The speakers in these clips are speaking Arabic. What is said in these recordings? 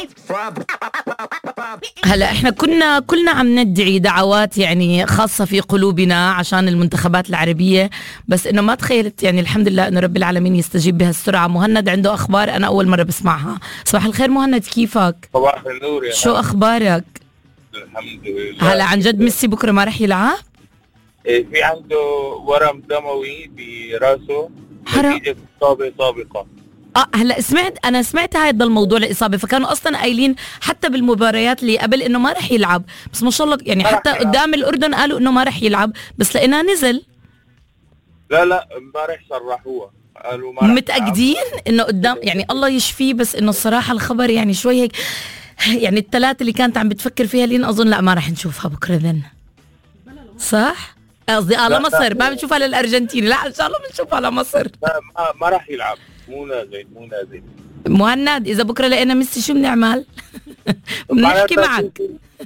هلا احنا كلنا عم ندعي دعوات يعني خاصة في قلوبنا عشان المنتخبات العربية، بس انه ما تخيلت يعني الحمد لله انه رب العالمين يستجيب بهالسرعة. مهند عنده اخبار انا اول مرة بسمعها. صباح الخير مهند، كيفك؟ صباح النور يا شو اخبارك؟ الحمد لله. هلا عن جد ميسي بكرة ما رح يلعب؟ في عنده ورم دموي براسه نتيجة إصابة سابقة. هلا انا سمعت هذا الموضوع الإصابة، فكانوا أصلا قايلين حتى بالمباريات اللي قبل إنه ما رح يلعب، بس ما شاء الله يعني حتى قدام الأردن قالوا إنه ما رح يلعب، بس لقيناه نزل. لا امبارح صرحوها قالوا ما رح متأكدين إنه قدام، يعني الله يشفيه، بس إنه الصراحة الخبر يعني شوي هيك يعني الثلاث اللي كانت عم بتفكر فيها لين أظن لا ما رح نشوفها بكرة ذن، صح؟ قصدي لمصر، ما بنشوفها للأرجنتين، لا إن شاء الله بنشوفها لمصر. ما رح يلعب، مو نازل. مهند إذا بكرة لقينا ميسي شو بنعمل؟ بنحكي معك.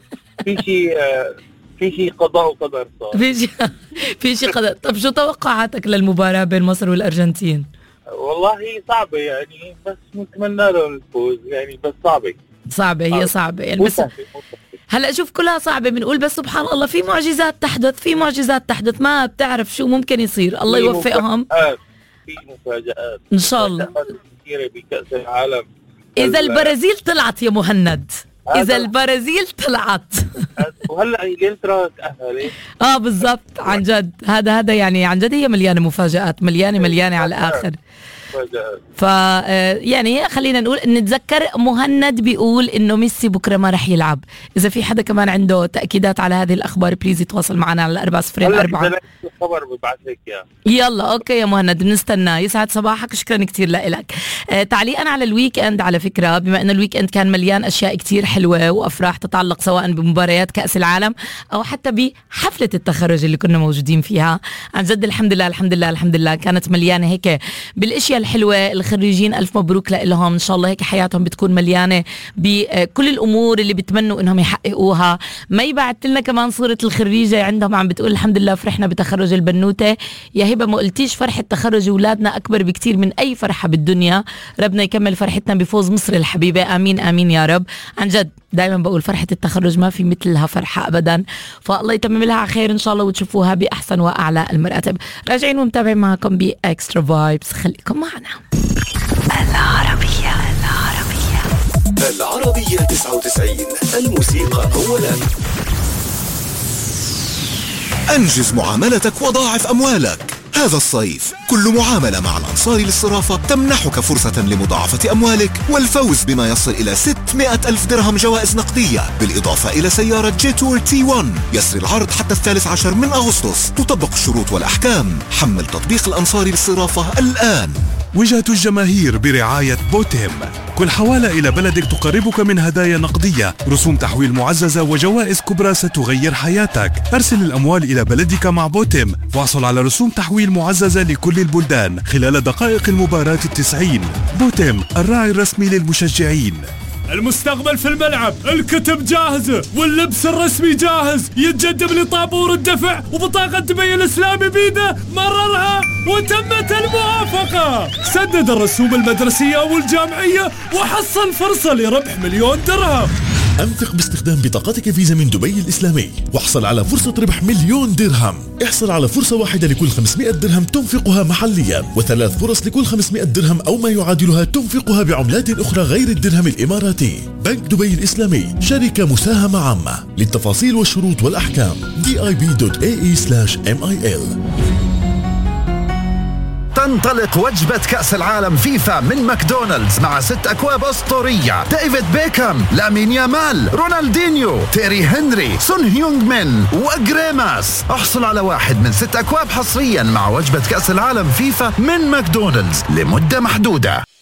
في شيء قضاء وقدر صار. في شيء قضاء. طب شو توقعاتك للمباراة بين مصر والأرجنتين؟ والله صعبة يعني، بس نتمنى لهم الفوز يعني، بس صعبة هي صعبة يعني، بس هلا شوف كلها صعبة بنقول، بس سبحان الله في معجزات تحدث ما بتعرف شو ممكن يصير. الله يوفقهم. في مفاجآت إن شاء الله كثيرة بكأس العالم. إذا البرازيل طلعت يا مهند، إذا البرازيل طلعت وهلا انجلترا تأهلت. بالضبط. عن جد هذا يعني عن جد هي مليانة مفاجآت، مليانة على الآخر. يعني خلينا نقول نتذكر مهند بيقول انه ميسي بكره ما رح يلعب. اذا في حدا كمان عنده تاكيدات على هذه الاخبار بليز يتواصل معنا على 404. خبر ببعث لك اياه. يلا اوكي يا مهند بنستناه. يسعد صباحك، شكرا كثير لك. تعليقا على الويك اند، على فكره بما انه الويك اند كان مليان اشياء كثير حلوه وافراح تتعلق سواء بمباريات كاس العالم او حتى بحفله التخرج اللي كنا موجودين فيها، عن جد الحمد لله كانت مليانه هيك بالاشياء الحلوة. الخريجين ألف مبروك لهم، إن شاء الله هيك حياتهم بتكون مليانة بكل الأمور اللي بتمنوا إنهم يحققوها. ما بعت لنا كمان صورة الخريجة عندهم عم بتقول الحمد لله فرحنا بتخرج البنوتة. يا هبة ما قلتيش فرحة تخرج أولادنا أكبر بكتير من أي فرحة بالدنيا، ربنا يكمل فرحتنا بفوز مصر الحبيبة، آمين آمين يا رب. عن جد دائما بقول فرحة التخرج ما في مثلها فرحة أبدا، فالله يتمم لها على خير إن شاء الله وتشوفوها بأحسن وأعلى المراتب. راجعين ومتابعين معكم بإكسترا فايبس، خليكم معنا. العربية 99 الموسيقى أولا. أنجز معاملتك وضاعف أموالك هذا الصيف. كل معاملة مع الأنصاري للصرافة تمنحك فرصة لمضاعفة أموالك والفوز بما يصل إلى 600,000 درهم جوائز نقدية، بالإضافة إلى سيارة جيتور T1. يسري العرض حتى 13 من أغسطس. تطبق الشروط والأحكام. حمل تطبيق الأنصاري للصرافة الآن. وجهة الجماهير برعاية بوتيم. كل حوالة إلى بلدك تقربك من هدايا نقدية، رسوم تحويل معززة وجوائز كبرى ستغير حياتك. أرسل الأموال إلى بلدك مع بوتيم واحصل على رسوم تحويل معززة لكل البلدان خلال دقائق المباراة 90. بوتيم الراعي الرسمي للمشجعين. المستقبل في الملعب، الكتب جاهزة واللبس الرسمي جاهز، يتقدم لطابور الدفع وبطاقة دبي الإسلامي بيده مررها وتمت الموافقة. سدد الرسوم المدرسية والجامعية وحصل فرصة لربح 1,000,000 درهم. أنفق باستخدام بطاقتك فيزا من دبي الإسلامي واحصل على فرصة ربح 1,000,000 درهم. احصل على فرصة واحدة لكل 500 درهم تنفقها محليا، وثلاث فرص لكل 500 درهم أو ما يعادلها تنفقها بعملات أخرى غير الدرهم الإماراتي. بنك دبي الإسلامي شركة مساهمة عامة. للتفاصيل والشروط والأحكام dib.ae/mil. تنطلق وجبة كأس العالم فيفا من ماكدونالدز مع 6 أكواب أسطورية: ديفيد بيكهام، لامين يامال، رونالدينيو، تيري هنري، سون هيونغ مين وغريماس. احصل على واحد من 6 أكواب حصريا مع وجبة كأس العالم فيفا من ماكدونالدز لمدة محدودة.